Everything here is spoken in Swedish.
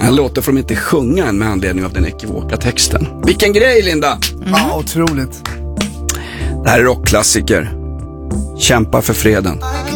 En låt får de inte sjunga med anledning av den ekivoka texten. Vilken grej, Linda! Ja, otroligt. Det här är rockklassiker. Kämpa för freden.